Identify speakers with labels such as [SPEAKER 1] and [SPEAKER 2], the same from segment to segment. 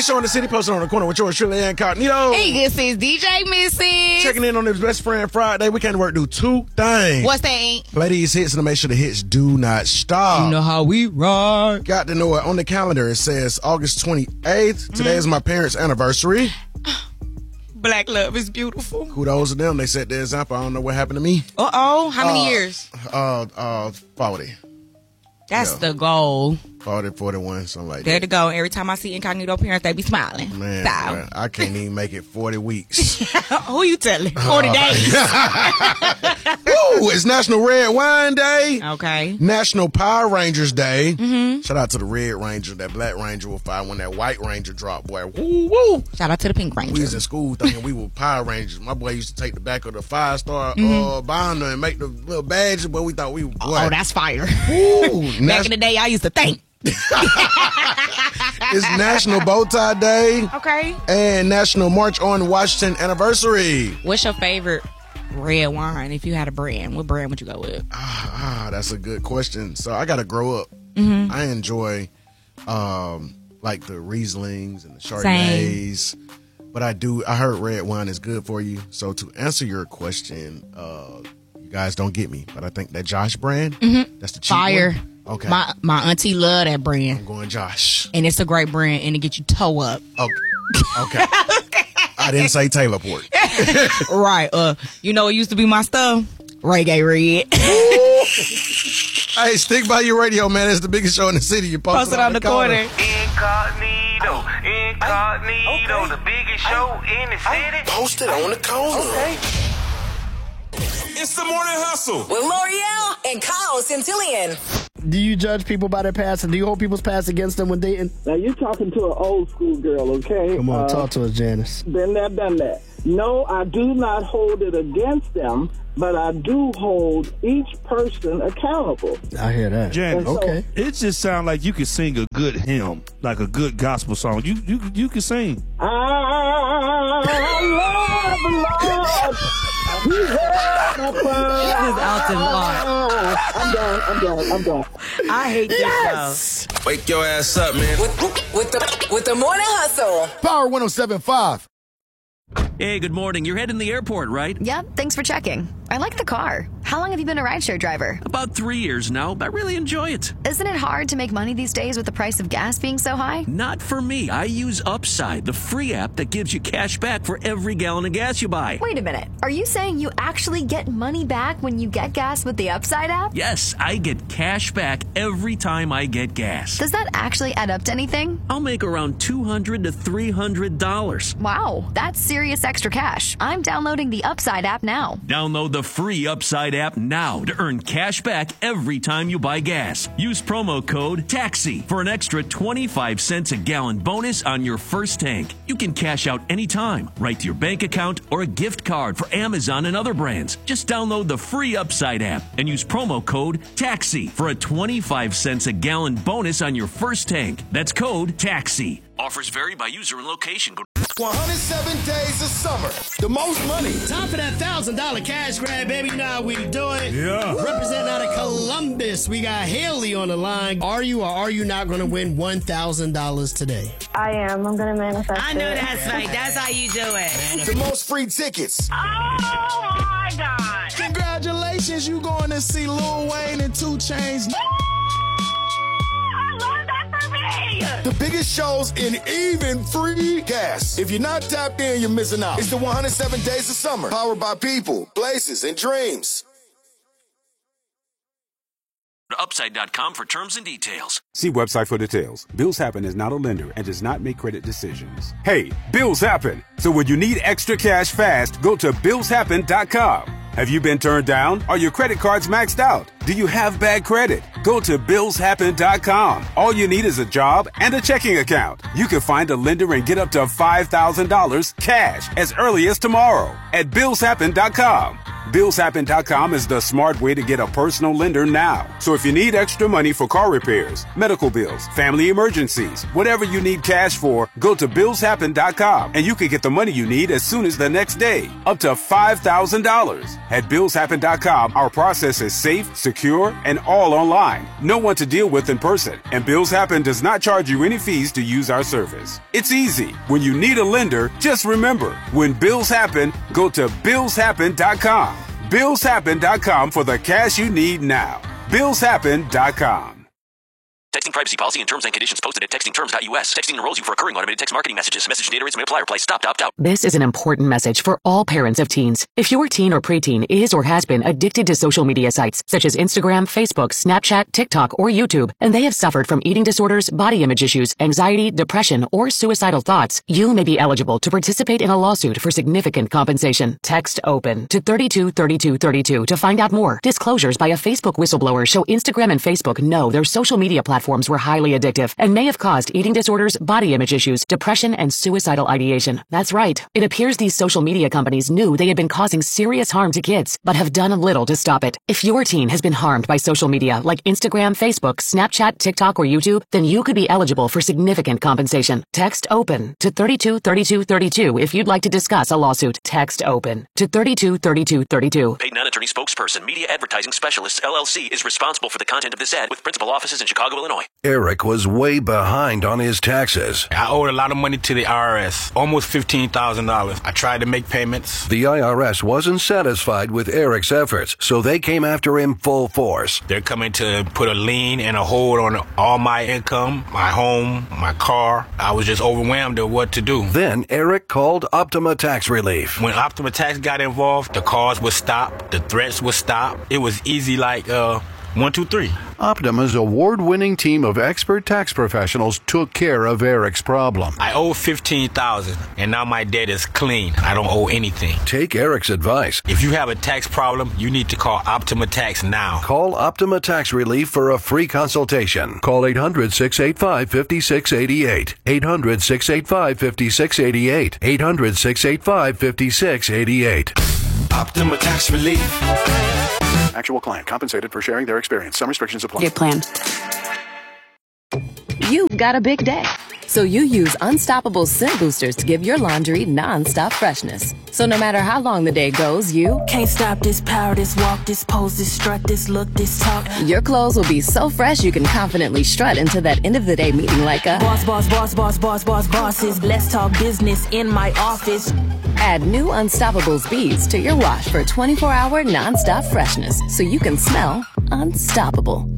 [SPEAKER 1] show in the city, posted on the corner with yours, Shirley Incognito.
[SPEAKER 2] Hey, this is DJ Missy.
[SPEAKER 1] Checking in on this Best Friend Friday. We came to work do two things.
[SPEAKER 2] What's that?
[SPEAKER 1] Play these hits and to make sure the hits do not stop.
[SPEAKER 2] You know how we rock.
[SPEAKER 1] Got to know it. On the calendar, it says August 28th. Today is my parents' anniversary.
[SPEAKER 2] Black love is beautiful.
[SPEAKER 1] Kudos to them. They set the example. I don't know what happened to me.
[SPEAKER 2] Uh-oh. How many years?
[SPEAKER 1] 40.
[SPEAKER 2] That's the goal.
[SPEAKER 1] 40, 41, something like
[SPEAKER 2] There
[SPEAKER 1] that.
[SPEAKER 2] to go. Every time I see Incognito parents, they be smiling.
[SPEAKER 1] Man,
[SPEAKER 2] So.
[SPEAKER 1] boy, I can't even make it 40 weeks.
[SPEAKER 2] Who you telling? 40 days.
[SPEAKER 1] Woo! It's National Red Wine Day.
[SPEAKER 2] Okay.
[SPEAKER 1] National Power Rangers Day. Mm-hmm. Shout out to the Red Ranger. That Black Ranger will fight when that White Ranger dropped, boy. Woo, woo.
[SPEAKER 2] Shout out to the Pink
[SPEAKER 1] We
[SPEAKER 2] Ranger.
[SPEAKER 1] was in school thinking we were Power Rangers. My boy used to take the back of the 5-star binder and make the little badges, but we thought we were, boy.
[SPEAKER 2] Oh, that's fire.
[SPEAKER 1] Woo.
[SPEAKER 2] Back in the day, I used to think.
[SPEAKER 1] It's National Bow Tie Day.
[SPEAKER 2] Okay.
[SPEAKER 1] And National March on Washington Anniversary.
[SPEAKER 2] What's your favorite red wine if you had a brand? What brand would you go with?
[SPEAKER 1] That's a good question. So I got to grow up. Mm-hmm. I enjoy like the Rieslings and the Chardonnays. But I heard red wine is good for you. So to answer your question, you guys don't get me, but I think that Josh brand, that's the cheap
[SPEAKER 2] Fire.
[SPEAKER 1] one. Okay.
[SPEAKER 2] My auntie love that brand.
[SPEAKER 1] I'm going Josh.
[SPEAKER 2] And it's a great brand, and it get you toe up.
[SPEAKER 1] Okay. I didn't say Taylor Port.
[SPEAKER 2] Right. You know what used to be my stuff? Reggae Red.
[SPEAKER 1] Hey, stick by your radio, man. It's the biggest show in the city. You
[SPEAKER 2] Post it on the corner.
[SPEAKER 3] Incognito, the biggest show in the city.
[SPEAKER 1] Post it on the corner.
[SPEAKER 3] Okay.
[SPEAKER 4] It's the Morning Hustle
[SPEAKER 5] with L'Oreal and Kyle Centillion.
[SPEAKER 6] Do you judge people by their past, and do you hold people's past against them when dating?
[SPEAKER 7] Now, you're talking to an old school girl, okay?
[SPEAKER 6] Come on, talk to us, Janice.
[SPEAKER 7] Been there, done that. No, I do not hold it against them, but I do hold each person accountable.
[SPEAKER 6] I hear that.
[SPEAKER 4] Janice,
[SPEAKER 6] okay.
[SPEAKER 4] It just sounds like you can sing a good hymn, like a good gospel song. You can sing.
[SPEAKER 7] I love the Lord. He heard my prayer.
[SPEAKER 2] This is Alton Locke.
[SPEAKER 7] I'm done.
[SPEAKER 2] I hate this show.
[SPEAKER 4] Wake your ass up, man.
[SPEAKER 5] With the Morning Hustle.
[SPEAKER 1] Power 107.5.
[SPEAKER 8] Hey, good morning. You're heading to the airport, right?
[SPEAKER 9] Yep, thanks for checking. I like the car. How long have you been a rideshare driver?
[SPEAKER 8] About 3 years now. I really enjoy it.
[SPEAKER 9] Isn't it hard to make money these days with the price of gas being so high?
[SPEAKER 8] Not for me. I use Upside, the free app that gives you cash back for every gallon of gas you buy.
[SPEAKER 9] Wait a minute. Are you saying you actually get money back when you get gas with the Upside app?
[SPEAKER 8] Yes, I get cash back every time I get gas.
[SPEAKER 9] Does that actually add up to anything?
[SPEAKER 8] I'll make around $200 to $300.
[SPEAKER 9] Wow, that's serious extra cash. I'm downloading the Upside app now.
[SPEAKER 8] Download the free Upside app now to earn cash back every time you buy gas. Use promo code TAXI for an extra 25 cents a gallon bonus on your first tank. You can cash out anytime, right to your bank account or a gift card for Amazon and other brands. Just download the free Upside app and use promo code TAXI for a 25 cents a gallon bonus on your first tank. That's code TAXI. Offers vary by user and location.
[SPEAKER 1] 107 days of summer. The most money.
[SPEAKER 6] Time for that $1,000 cash grab, baby. Now we do it.
[SPEAKER 4] Yeah.
[SPEAKER 6] Representing out of Columbus, we got Haley on the line. Are you or are you not going to win $1,000 today?
[SPEAKER 10] I am. I'm going to manifest
[SPEAKER 2] I know
[SPEAKER 10] it.
[SPEAKER 2] that's right. That's how you do it.
[SPEAKER 1] The most free tickets.
[SPEAKER 3] Oh my God.
[SPEAKER 1] Congratulations, you going to see Lil Wayne and 2 Chainz. The biggest shows in even free gas. If you're not tapped in, you're missing out. It's the 107 Days of Summer, powered by people, places, and dreams.
[SPEAKER 8] Upside.com for terms and details.
[SPEAKER 11] See website for details. Bills Happen is not a lender and does not make credit decisions. Hey, bills happen. So when you need extra cash fast, go to BillsHappen.com. Have you been turned down? Are your credit cards maxed out? Do you have bad credit? Go to BillsHappen.com. All you need is a job and a checking account. You can find a lender and get up to $5,000 cash as early as tomorrow at BillsHappen.com. BillsHappen.com is the smart way to get a personal lender now. So if you need extra money for car repairs, medical bills, family emergencies, whatever you need cash for, go to BillsHappen.com and you can get the money you need as soon as the next day, up to $5,000. At BillsHappen.com, our process is safe, secure, and all online. No one to deal with in person, and Bills Happen does not charge you any fees to use our service. It's easy. When you need a lender, just remember, when bills happen, go to BillsHappen.com. BillsHappen.com for the cash you need now. BillsHappen.com.
[SPEAKER 12] Texting privacy policy and terms and conditions posted at textingterms.us. Texting enrolls you for recurring automated text marketing messages. Message data rates may apply. Reply stop to opt out.
[SPEAKER 13] This is an important message for all parents of teens. If your teen or preteen is or has been addicted to social media sites such as Instagram, Facebook, Snapchat, TikTok, or YouTube, and they have suffered from eating disorders, body image issues, anxiety, depression, or suicidal thoughts, you may be eligible to participate in a lawsuit for significant compensation. Text OPEN to 323232 to find out more. Disclosures by a Facebook whistleblower show Instagram and Facebook know their social media platforms were highly addictive and may have caused eating disorders, body image issues, depression, and suicidal ideation. That's right. It appears these social media companies knew they had been causing serious harm to kids, but have done little to stop it. If your teen has been harmed by social media like Instagram, Facebook, Snapchat, TikTok, or YouTube, then you could be eligible for significant compensation. Text OPEN to 323232 if you'd like to discuss a lawsuit. Text OPEN to 323232.
[SPEAKER 12] Paid non-attorney spokesperson, Media Advertising Specialists, LLC, is responsible for the content of this ad with principal offices in Chicago, Illinois.
[SPEAKER 14] Eric was way behind on his taxes.
[SPEAKER 15] I owed a lot of money to the IRS, almost $15,000. I tried to make payments.
[SPEAKER 14] The IRS wasn't satisfied with Eric's efforts, so they came after him full force.
[SPEAKER 15] They're coming to put a lien and a hold on all my income, my home, my car. I was just overwhelmed at what to do.
[SPEAKER 14] Then Eric called Optima Tax Relief.
[SPEAKER 15] When Optima Tax got involved, the calls would stop, the threats would stop. It was easy like 1, 2, 3.
[SPEAKER 14] Optima's award-winning team of expert tax professionals took care of Eric's problem.
[SPEAKER 15] I owe $15,000, and now my debt is clean. I don't owe anything.
[SPEAKER 14] Take Eric's advice.
[SPEAKER 15] If you have a tax problem, you need to call Optima Tax now.
[SPEAKER 14] Call Optima Tax Relief for a free consultation. Call 800-685-5688. 800-685-5688. 800-685-5688.
[SPEAKER 16] Optima Tax Relief.
[SPEAKER 17] Actual client compensated for sharing their experience. Some restrictions apply.
[SPEAKER 18] Get planned. You got a big day, so you use Unstoppable Scent Boosters to give your laundry non-stop freshness. So no matter how long the day goes, you
[SPEAKER 19] can't stop this power, this walk, this pose, this strut, this look, this talk.
[SPEAKER 18] Your clothes will be so fresh you can confidently strut into that end of the day meeting like a
[SPEAKER 19] boss, boss, boss, boss, boss, boss, bosses. Let's talk business in my office.
[SPEAKER 18] Add new Unstoppables beads to your wash for 24-hour non-stop freshness so you can smell unstoppable.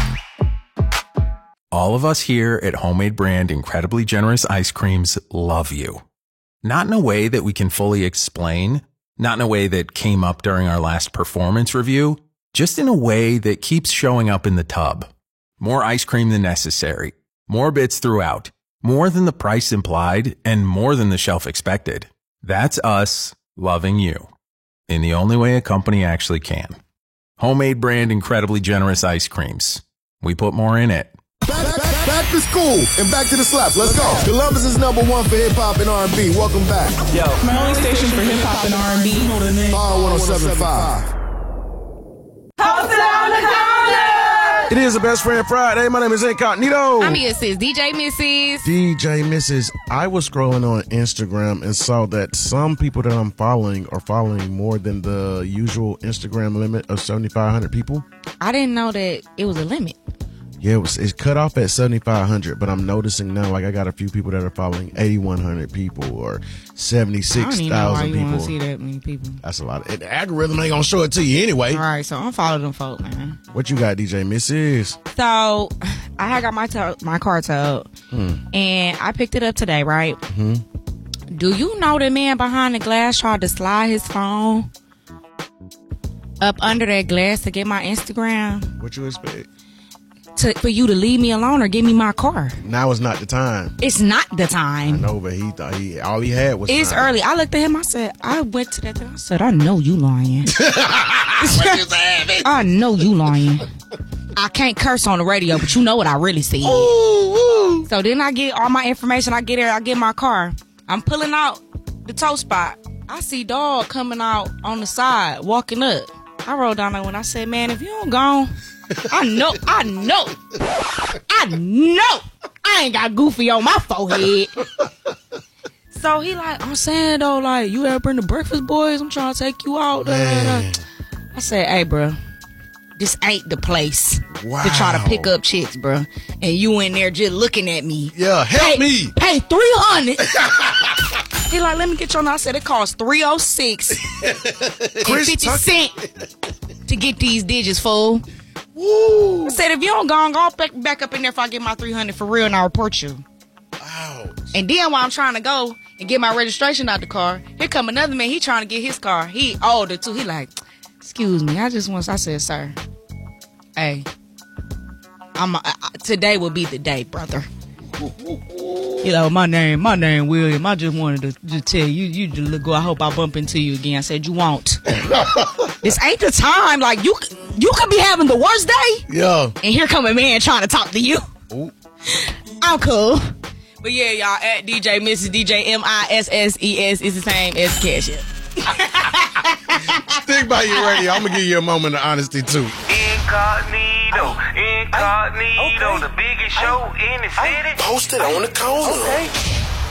[SPEAKER 20] All of us here at Homemade Brand Incredibly Generous Ice Creams love you. Not in a way that we can fully explain, not in a way that came up during our last performance review, just in a way that keeps showing up in the tub. More ice cream than necessary, more bits throughout, more than the price implied, and more than the shelf expected. That's us loving you in the only way a company actually can. Homemade Brand Incredibly Generous Ice Creams. We put more in it.
[SPEAKER 21] Back to school and back to the slaps. Let's go. Columbus is #1 for hip hop and R&B. Welcome back.
[SPEAKER 22] Yo, my only station for hip hop and R&B.
[SPEAKER 21] R1075.
[SPEAKER 3] Post it on the corner.
[SPEAKER 1] It is a Best Friend Friday. My name is Incognito.
[SPEAKER 2] I'm your sis, DJ Mrs.
[SPEAKER 1] DJ Mrs. I was scrolling on Instagram and saw that some people that I'm following are following more than the usual Instagram limit of 7,500 people.
[SPEAKER 2] I didn't know that it was a limit.
[SPEAKER 1] Yeah, it's cut off at 7,500, but I'm noticing now, like, I got a few people that are following 8,100 people or 76,000 people.
[SPEAKER 2] I don't even know why you want to see that many people.
[SPEAKER 1] That's a lot. The algorithm ain't gonna show it to you anyway.
[SPEAKER 2] All right, so I'm following them folk, man.
[SPEAKER 1] What you got, DJ Mrs.?
[SPEAKER 2] So I had got my car towed, and I picked it up today, right?
[SPEAKER 1] Mm-hmm.
[SPEAKER 2] Do you know the man behind the glass tried to slide his phone up under that glass to get my Instagram?
[SPEAKER 1] What you expect?
[SPEAKER 2] For you to leave me alone or give me my car.
[SPEAKER 1] Now is not the time.
[SPEAKER 2] It's not the time.
[SPEAKER 1] I know, but he thought all he had was
[SPEAKER 2] It's
[SPEAKER 1] time.
[SPEAKER 2] early. I looked at him. I went to that. I said, I know you lying. I know you lying. I can't curse on the radio, but you know what I really see. So then I get all my information. I get there. I get my car. I'm pulling out the tow spot. I see dog coming out on the side, walking up. I rolled down there when I said, man, if you don't go, I know. I ain't got Goofy on my forehead. So he like, I'm saying though, like, you ever bring the Breakfast Boys? I'm trying to take you out. I said, hey, bro, this ain't the place to try to pick up chicks, bro. And you in there just looking at me.
[SPEAKER 1] Yeah, help me.
[SPEAKER 2] Pay $300. He like, let me get your number. I said, it costs $306 and 50 cents to get these digits, fool.
[SPEAKER 1] Woo.
[SPEAKER 2] I said, if you don't go, I'm going back up in there if I get my $300 for real and I report you.
[SPEAKER 1] Ouch.
[SPEAKER 2] And then while I'm trying to go and get my registration out the car, here come another man. He trying to get his car. He older too. He like, excuse me, I said, sir, hey, today will be the day, brother. You know, my name William. I just wanted to just tell you, you just go. I hope I bump into you again. I said, you won't. This ain't the time. Like, you could be having the worst day.
[SPEAKER 1] Yeah.
[SPEAKER 2] And here come a man trying to talk to you.
[SPEAKER 1] Ooh.
[SPEAKER 2] I'm cool. But yeah, y'all, at DJ Misses, DJ MISSES is the same as Cash App.
[SPEAKER 1] Stick by your radio. I'm going to give you a moment of honesty, too.
[SPEAKER 5] Incognito, the biggest show in the city.
[SPEAKER 16] Posted on the corner.
[SPEAKER 5] Okay.